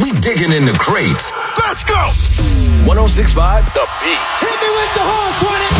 We digging in the crates. Let's go! 106.5 The Beat. Hit me with the horn, 20.